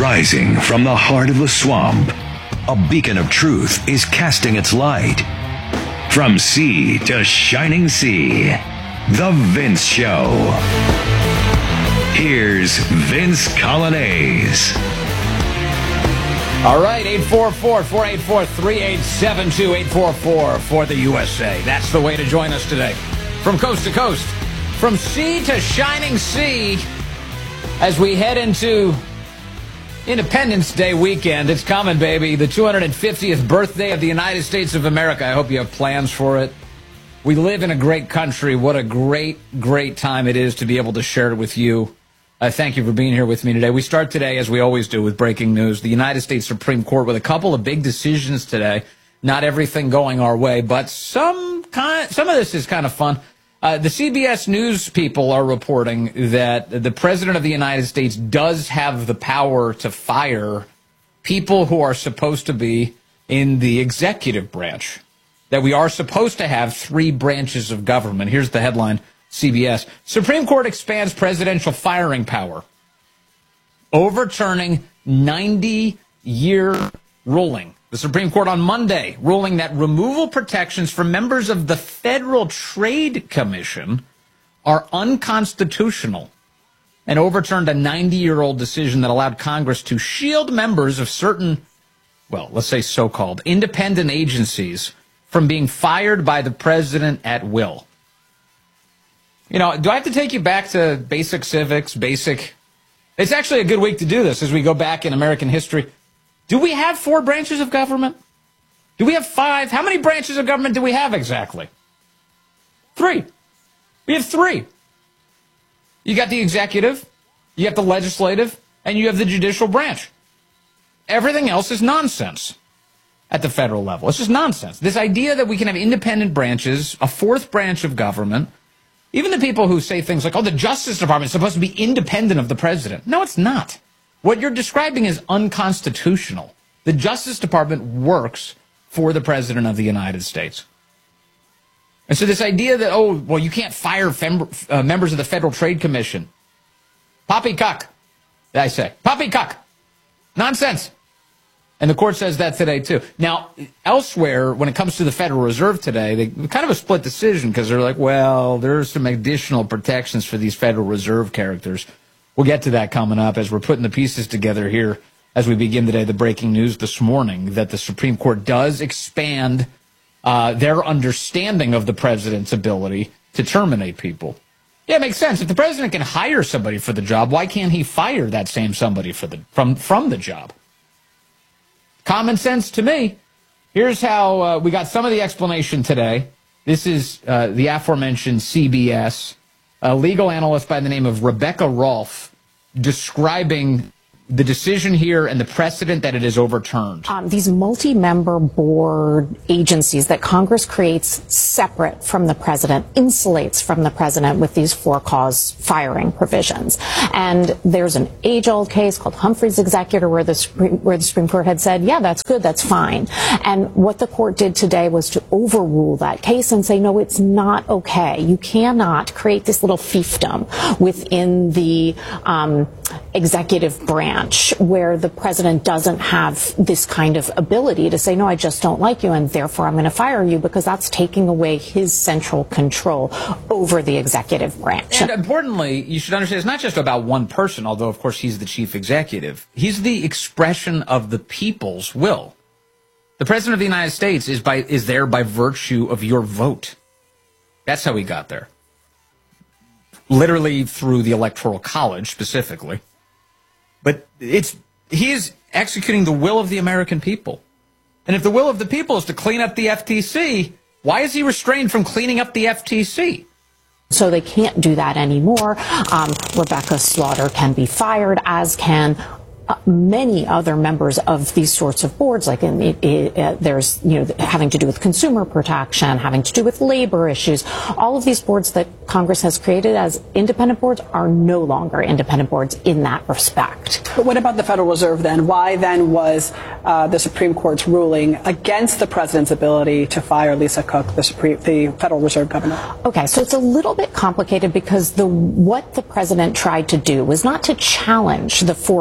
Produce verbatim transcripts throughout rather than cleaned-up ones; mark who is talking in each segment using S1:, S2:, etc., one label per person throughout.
S1: Rising from the heart of the swamp, a beacon of truth is casting its light. From sea to shining sea, The Vince Show. Here's Vince Coglianese.
S2: All right, eight four four, four eight four, three eight seven two, eight four four for the U S A. That's the way to join us today. From coast to coast, from sea to shining sea, as we head into Independence Day weekend. It's coming, baby. The two hundred fiftieth birthday of the United States of America. I hope you have plans for it. We live in a great country. What a great, great time it is to be able to share it with you. Uh, thank you for being here with me today. We start today, as we always do, with breaking news. The United States Supreme Court with a couple of big decisions today. Not everything going our way, but some kind, some of this is kind of fun. Uh, the C B S News people are reporting that the President of the United States does have the power to fire people who are supposed to be in the executive branch, that we are supposed to have three branches of government. Here's the headline, C B S. Supreme Court expands presidential firing power, overturning ninety-year ruling. The Supreme Court on Monday ruling that removal protections for members of the Federal Trade Commission are unconstitutional and overturned a ninety-year-old decision that allowed Congress to shield members of certain, well, let's say so-called independent agencies from being fired by the president at will. You know, do I have to take you back to basic civics, basic... It's actually a good week to do this as we go back in American history. Do we have four branches of government? Do we have five? How many branches of government do we have exactly? Three. We have three. You got the executive, you have the legislative, and you have the judicial branch. Everything else is nonsense at the federal level. It's just nonsense. This idea that we can have independent branches, a fourth branch of government, even the people who say things like, oh, the Justice Department is supposed to be independent of the president. No, it's not. What you're describing is unconstitutional. The Justice Department works for the President of the United States. And so this idea that, oh, well, you can't fire fem- uh, members of the Federal Trade Commission. Poppycock, I say. Poppycock. Nonsense. And the court says that today, too. Now, elsewhere, when it comes to the Federal Reserve today, they kind of a split decision because they're like, well, there's some additional protections for these Federal Reserve characters. We'll get to that coming up as we're putting the pieces together here as we begin today, the breaking news this morning that the Supreme Court does expand uh, their understanding of the president's ability to terminate people. Yeah, it makes sense. If the president can hire somebody for the job, why can't he fire that same somebody for the from, from the job? Common sense to me. Here's how uh, we got some of the explanation today. This is uh, the aforementioned C B S. A legal analyst by the name of Rebecca Rolfe describing the decision here and the precedent that it is overturned.
S3: Um, these multi-member board agencies that Congress creates separate from the president, insulates from the president with these for-cause firing provisions. And there's an age-old case called Humphrey's Executor where the, Supreme, where the Supreme Court had said, yeah, that's good, that's fine. And what the court did today was to overrule that case and say, no, it's not okay. You cannot create this little fiefdom within the um, executive branch where the president doesn't have this kind of ability to say, no, I just don't like you, and therefore I'm going to fire you, because that's taking away his central control over the executive branch.
S2: And importantly, you should understand it's not just about one person, although, of course, he's the chief executive. He's the expression of the people's will. The president of the United States is by is there by virtue of your vote. That's how he got there. Literally through the Electoral College, specifically. But it's he is executing the will of the American people. And if the will of the people is to clean up the F T C, why is he restrained from cleaning up the F T C?
S3: So they can't do that anymore. Um, Rebecca Slaughter can be fired, as can uh, many other members of these sorts of boards. Like in, it, it, uh, there's, you know, having to do with consumer protection, having to do with labor issues. All of these boards that Congress has created as independent boards are no longer independent boards in that respect.
S4: But what about the Federal Reserve then? Why then was uh, the Supreme Court's ruling against the president's ability to fire Lisa Cook, the Supreme, the Federal Reserve governor?
S3: Okay, so it's a little bit complicated because the what the president tried to do was not to challenge the for-cause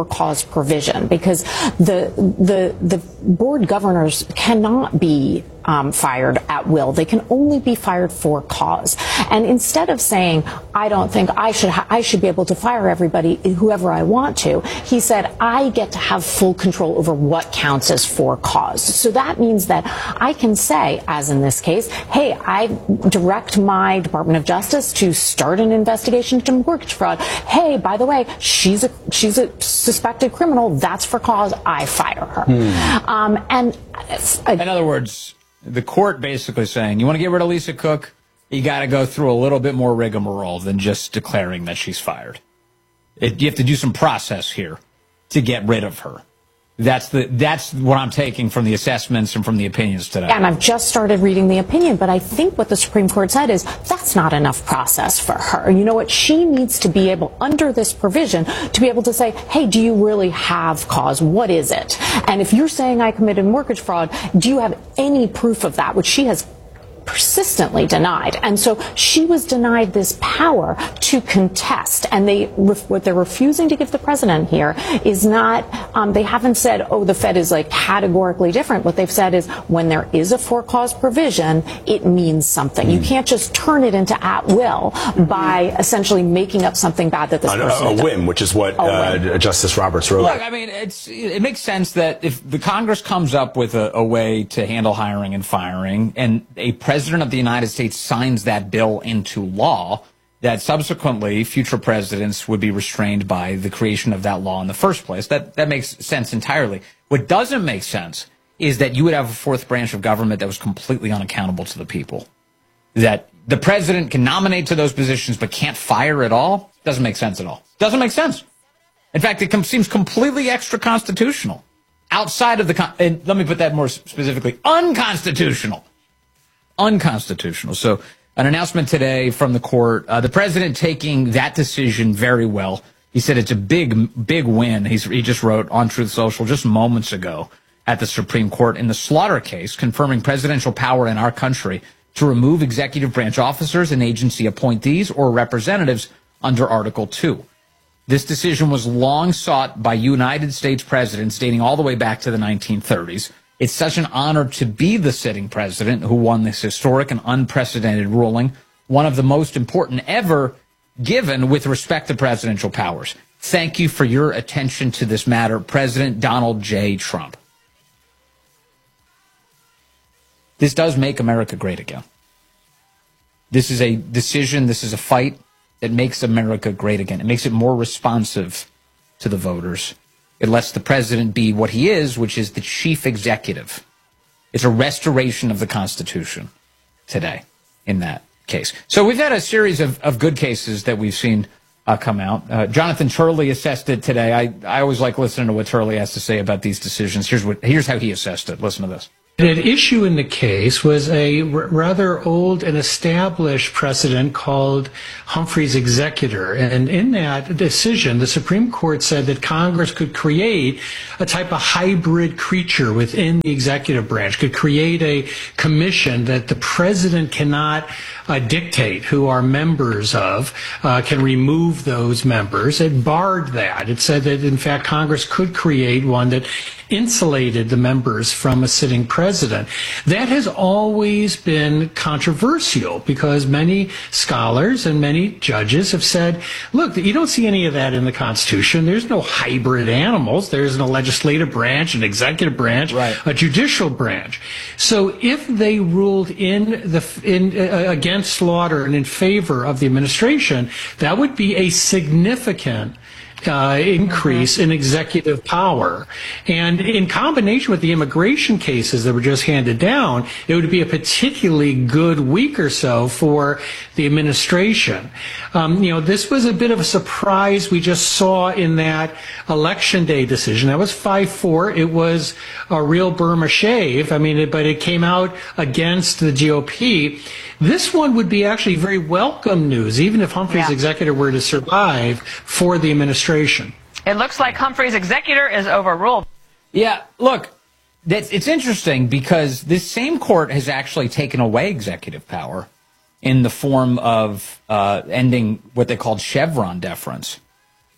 S3: provision, because the the the board governors cannot be um, fired at will. They can only be fired for cause. And instead of saying, I don't think I should ha- I should be able to fire everybody, whoever I want to, he said, I get to have full control over what counts as for cause. So that means that I can say, as in this case, hey, I direct my Department of Justice to start an investigation into mortgage fraud. Hey, by the way, she's a she's a suspected criminal. That's for cause. I fire her. Hmm. Um, and uh,
S2: in other words, the court basically saying, you want to get rid of Lisa Cook, you got to go through a little bit more rigmarole than just declaring that she's fired. It, you have to do some process here to get rid of her. That's the that's what I'm taking from the assessments and from the opinions today.
S3: And I've just started reading the opinion, but I think what the Supreme Court said is that's not enough process for her. You know what? She needs to be able, under this provision, to be able to say, hey, do you really have cause? What is it? And if you're saying I committed mortgage fraud, do you have any proof of that? Which she has persistently denied. And so she was denied this power to contest. And they, what they're refusing to give the president here is not, um, they haven't said, oh, the Fed is like categorically different. What they've said is when there is a for cause provision, it means something. You can't just turn it into at will by essentially making up something bad that this
S5: On
S3: person
S5: a, a
S3: did.
S5: whim, which is what uh, Justice Roberts wrote.
S2: Look, I mean, it's it makes sense that if the Congress comes up with a, a way to handle hiring and firing, and a president of the United States signs that bill into law, that subsequently future presidents would be restrained by the creation of that law in the first place. That that makes sense entirely. What doesn't make sense is that you would have a fourth branch of government that was completely unaccountable to the people. That the president can nominate to those positions but can't fire at all. Doesn't make sense at all. Doesn't make sense. In fact, it com- seems completely extra-constitutional. Outside of the... Con- and let me put that more specifically. Unconstitutional. Unconstitutional. So an announcement today from the court, uh, the president taking that decision very well. He said it's a big, big win. He's, he just wrote on Truth Social just moments ago at the Supreme Court in the Slaughter case, confirming presidential power in our country to remove executive branch officers and agency appointees or representatives under Article two. This decision was long sought by United States presidents dating all the way back to the nineteen thirties. It's such an honor to be the sitting president who won this historic and unprecedented ruling, one of the most important ever given with respect to presidential powers. Thank you for your attention to this matter, President Donald J. Trump. This does make America great again. This is a decision, this is a fight that makes America great again. It makes it more responsive to the voters. It lets the president be what he is, which is the chief executive. It's a restoration of the Constitution today in that case. So we've had a series of, of good cases that we've seen uh, come out. Uh, Jonathan Turley assessed it today. I, I always like listening to what Turley has to say about these decisions. Here's what here's how he assessed it. Listen to this.
S6: An issue in the case was a r- rather old and established precedent called Humphrey's Executor. And in that decision, the Supreme Court said that Congress could create a type of hybrid creature within the executive branch, could create a commission that the president cannot uh, dictate who are members of, uh, can remove those members. It barred that. It said that, in fact, Congress could create one that insulated the members from a sitting president. That has always been controversial because many scholars and many judges have said, look, you don't see any of that in the Constitution. There's no hybrid animals. There's a legislative branch, an executive branch,
S2: right,
S6: a judicial branch. So if they ruled in the in uh, against Slaughter and in favor of the administration, that would be a significant Uh, increase in executive power. And in combination with the immigration cases that were just handed down, it would be a particularly good week or so for the administration. Um, you know, this was a bit of a surprise we just saw in that election day decision. That was five four. It was a real Burma shave. I mean, it, but it came out against the G O P. This one would be actually very welcome news, even if Humphrey's
S7: yeah.
S6: executor were to survive for the administration.
S7: It looks like Humphrey's executor is overruled.
S2: Yeah, look, that's, it's interesting because this same court has actually taken away executive power in the form of uh, ending what they called Chevron deference.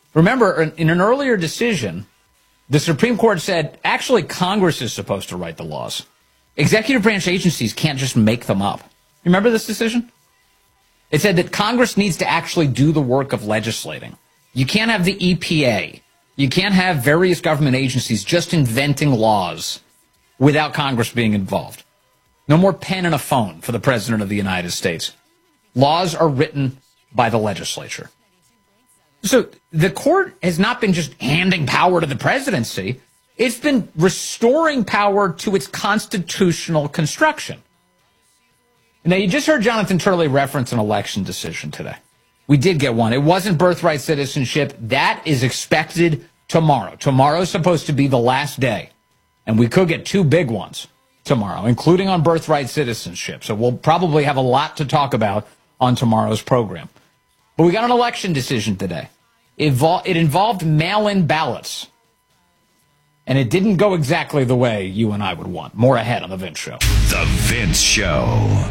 S2: Remember, in, in an earlier decision, the Supreme Court said, actually, Congress is supposed to write the laws. Executive branch agencies can't just make them up. Remember this decision? It said that Congress needs to actually do the work of legislating. You can't have the E P A. You can't have various government agencies just inventing laws without Congress being involved. No more pen and a phone for the President of the United States. Laws are written by the legislature. So the court has not been just handing power to the presidency. It's been restoring power to its constitutional construction. Now, you just heard Jonathan Turley reference an election decision today. We did get one. It wasn't birthright citizenship. That is expected tomorrow. Tomorrow is supposed to be the last day. And we could get two big ones tomorrow, including on birthright citizenship. So we'll probably have a lot to talk about on tomorrow's program. But we got an election decision today. It, vol- it involved mail-in ballots. And it didn't go exactly the way you and I would want. More ahead on The Vince Show.
S1: The Vince Show.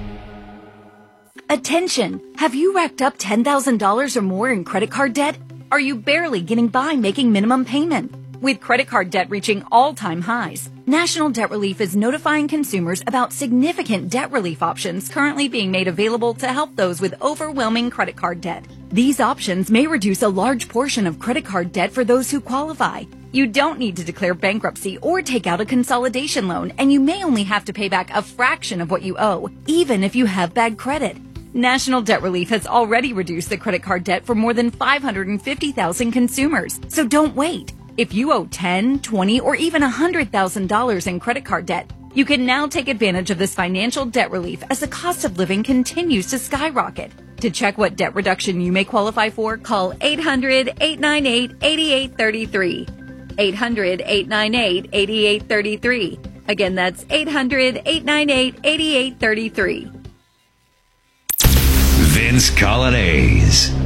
S8: Attention! Have you racked up ten thousand dollars or more in credit card debt? Are you barely getting by making minimum payment? With credit card debt reaching all-time highs, National Debt Relief is notifying consumers about significant debt relief options currently being made available to help those with overwhelming credit card debt. These options may reduce a large portion of credit card debt for those who qualify. You don't need to declare bankruptcy or take out a consolidation loan, and you may only have to pay back a fraction of what you owe, even if you have bad credit. National Debt Relief has already reduced the credit card debt for more than five hundred fifty thousand consumers, so don't wait. If you owe ten, twenty, or even one hundred thousand dollars in credit card debt, you can now take advantage of this financial debt relief as the cost of living continues to skyrocket. To check what debt reduction you may qualify for, call eight hundred, eight nine eight, eight eight three three. eight hundred, eight nine eight, eight eight three three. Again, that's eight hundred, eight nine eight, eight eight three three.
S1: Vince Coglianese.